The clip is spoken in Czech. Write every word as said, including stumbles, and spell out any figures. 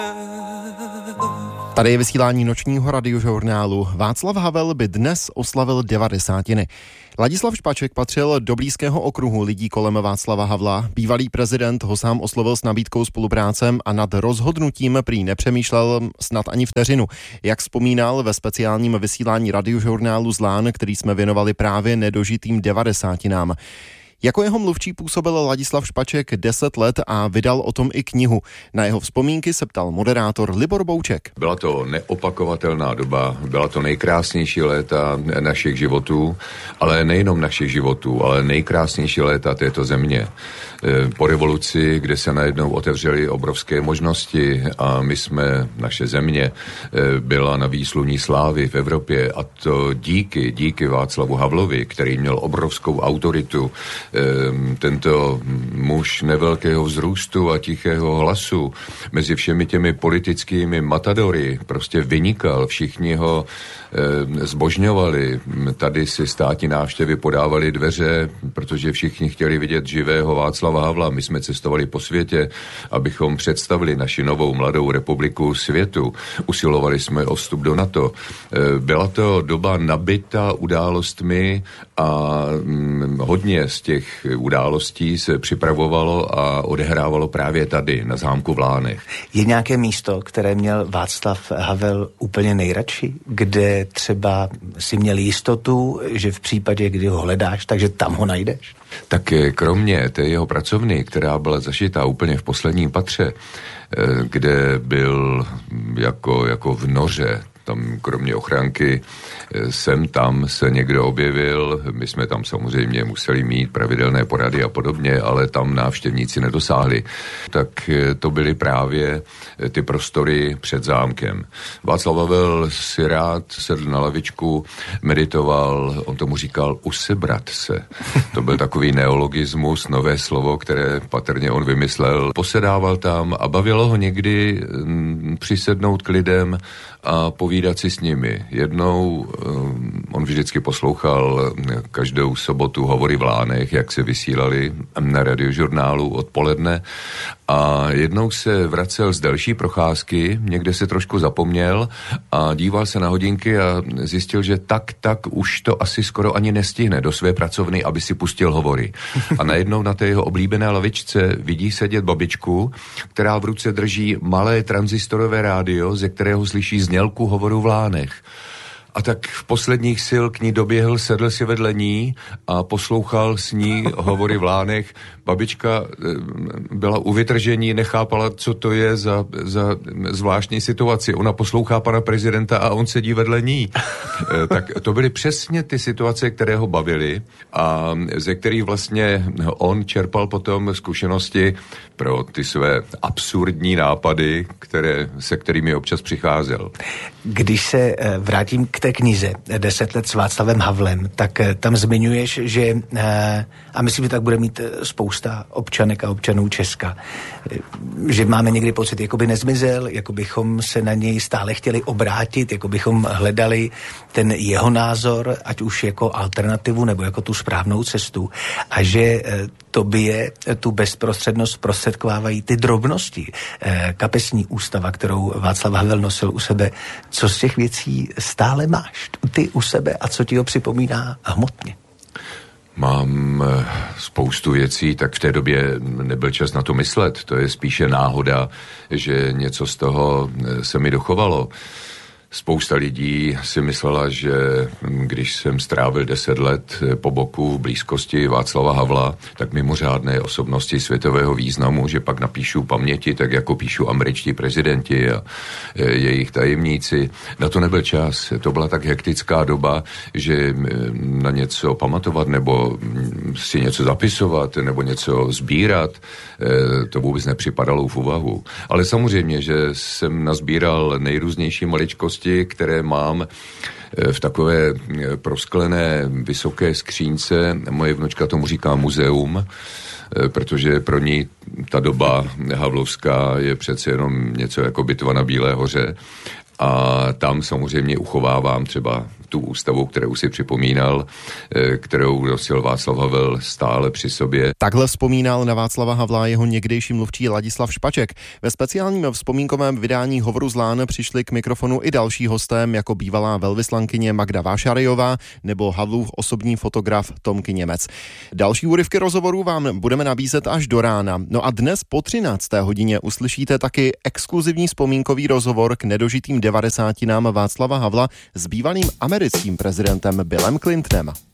Tady je vysílání nočního radiožurnálu. Václav Havel by dnes oslavil devadesátiny. Ladislav Špaček patřil do blízkého okruhu lidí kolem Václava Havla. Bývalý prezident ho sám oslovil s nabídkou spolupráce a nad rozhodnutím prý nepřemýšlel snad ani vteřinu. Jak vzpomínal ve speciálním vysílání radiožurnálu Zlán, který jsme věnovali právě nedožitým devadesátinám. Jako jeho mluvčí působil Ladislav Špaček deset let a vydal o tom i knihu. Na jeho vzpomínky se ptal moderátor Libor Bouček. Byla to neopakovatelná doba, byla to nejkrásnější léta našich životů, ale nejenom našich životů, ale nejkrásnější léta této země. Po revoluci, kde se najednou otevřely obrovské možnosti a my jsme, naše země, byla na výsluní slávy v Evropě a to díky, díky Václavu Havlovi, který měl obrovskou autoritu. Tento muž nevelkého vzrůstu a tichého hlasu mezi všemi těmi politickými matadory prostě vynikal, všichni ho zbožňovali. Tady si státní návštěvy podávali dveře, protože všichni chtěli vidět živého Václava Havla. My jsme cestovali po světě, abychom představili naši novou mladou republiku světu. Usilovali jsme o vstup do NATO. Byla to doba nabitá událostmi a hodně z těch událostí se připravovalo a odehrávalo právě tady, na zámku v Lánech. Je nějaké místo, které měl Václav Havel úplně nejradši, kde třeba si měl jistotu, že v případě, kdy ho hledáš, takže tam ho najdeš? Tak kromě té jeho pracovny, která byla zašitá úplně v posledním patře, kde byl jako, jako v noře, tam kromě ochranky sem tam se někdo objevil, my jsme tam samozřejmě museli mít pravidelné porady a podobně, ale tam návštěvníci nedosáhli. Tak to byly právě ty prostory před zámkem. Václav Havel si rád sedl na lavičku, meditoval, on tomu říkal usebrat se. To byl takový neologismus, nové slovo, které patrně on vymyslel. Posedával tam a bavilo ho někdy přisednout k lidem a povídat si s nimi. Jednou um, on vždycky poslouchal každou sobotu hovory v Lánech, jak se vysílali na radiožurnálu odpoledne a jednou se vracel z delší procházky, někde se trošku zapomněl a díval se na hodinky a zjistil, že tak, tak už to asi skoro ani nestihne do své pracovny, aby si pustil hovory. A najednou na té jeho oblíbené lavičce vidí sedět babičku, která v ruce drží malé tranzistorové rádio, ze kterého slyší znělku hovoru v Lánech. A tak v posledních sil k ní doběhl, sedl si vedle ní a poslouchal s ní hovory v Lánech. Babička byla u vytržení, nechápala, co to je za, za zvláštní situaci. Ona poslouchá pana prezidenta a on sedí vedle ní. Tak to byly přesně ty situace, které ho bavily a ze kterých vlastně on čerpal potom zkušenosti pro ty své absurdní nápady, které, se kterými občas přicházel. Když se vrátím k té knize Deset let s Václavem Havlem, tak tam zmiňuješ, že, a myslím, že tak bude mít spousta občanek a občanů Česka, že máme někdy pocit, jako by nezmizel, jako bychom se na něj stále chtěli obrátit, jako bychom hledali ten jeho názor, ať už jako alternativu nebo jako tu správnou cestu. A že tobě tu bezprostřednost prostředkovávají ty drobnosti. Kapesní ústava, kterou Václav Havel nosil u sebe. Co z těch věcí stále máš ty u sebe a co ti ho připomíná hmotně? Mám spoustu věcí, tak v té době nebyl čas na to myslet. To je spíše náhoda, že něco z toho se mi dochovalo. Spousta lidí si myslela, že když jsem strávil deset let po boku v blízkosti Václava Havla, tak mimořádné osobnosti světového významu, že pak napíšu paměti, tak jako píšu američtí prezidenti a jejich tajemníci. Na to nebyl čas. To byla tak hektická doba, že na něco pamatovat nebo si něco zapisovat nebo něco sbírat, to vůbec nepřipadalo v úvahu. Ale samozřejmě, že jsem nazbíral nejrůznější maličkosti, které mám v takové prosklené vysoké skřínce. Moje vnučka tomu říká muzeum, protože pro ní ta doba havlovská je přece jenom něco jako bitva na Bílé hoře. A tam samozřejmě uchovávám třeba tu ústavu, kterou si připomínal, kterou nosil Václav Havel stále při sobě. Takhle vzpomínal na Václava Havla jeho někdejší mluvčí Ladislav Špaček. Ve speciálním vzpomínkovém vydání Hovoru z Lán přišli k mikrofonu i další hostem, jako bývalá velvyslankyně Magda Vášaryová nebo Havlův osobní fotograf Tomky Němec. Další úryvky rozhovorů vám budeme nabízet až do rána. No a dnes po třinácté hodině uslyšíte taky exkluzivní vzpomínkový rozhovor k nedožitým devadesátinám Václava Havla s bývalým americkým prezidentem Billem Clintonem.